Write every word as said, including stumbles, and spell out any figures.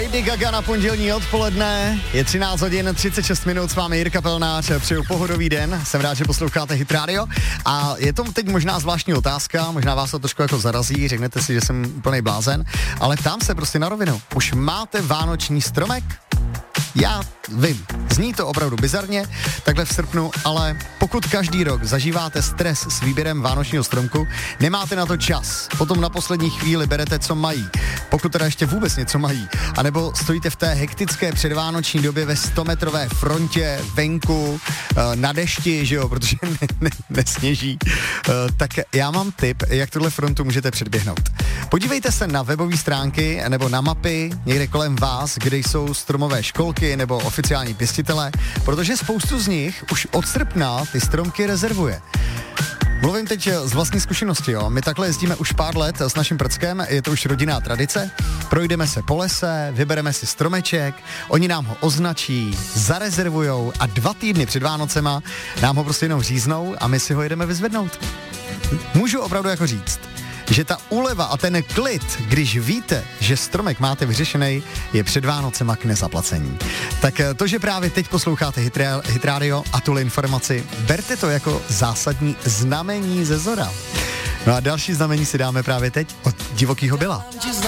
Lady Gaga na pondělní odpoledne. Je třináct hodin třicet šest minut, s vámi Jirka Pelnář, přeju pohodový den, jsem rád, že posloucháte Hit Radio. A je to teď možná zvláštní otázka, možná vás to trošku jako zarazí, řeknete si, že jsem úplnej blázen, ale ptám se prostě na rovinu. Už máte vánoční stromek? Já vím, zní to opravdu bizarně, takhle v srpnu, ale pokud každý rok zažíváte stres s výběrem vánočního stromku, nemáte na to čas, potom na poslední chvíli berete, co mají, pokud teda ještě vůbec něco mají, anebo stojíte v té hektické předvánoční době ve stometrové frontě, venku, na dešti, že jo, protože ne, ne, nesněží, tak já mám tip, jak tuhle frontu můžete předběhnout. Podívejte se na webové stránky nebo na mapy někde kolem vás, kde jsou stromové školky nebo oficiální pěstitele, protože spoustu z nich už od srpna ty stromky rezervuje. Mluvím teď z vlastní zkušenosti, jo. My takhle jezdíme už pár let s naším prckem, je to už rodinná tradice. Projdeme se po lese, vybereme si stromeček, oni nám ho označí, zarezervujou a dva týdny před Vánocema nám ho prostě jenom říznou a my si ho jedeme vyzvednout. Můžu opravdu jako říct, že ta úleva a ten klid, když víte, že stromek máte vyřešený, je před Vánocema k nezaplacení. Tak to, že právě teď posloucháte Hit Radio a tuhle informaci, berte to jako zásadní znamení ze zora. No a další znamení si dáme právě teď od Divokýho Billa.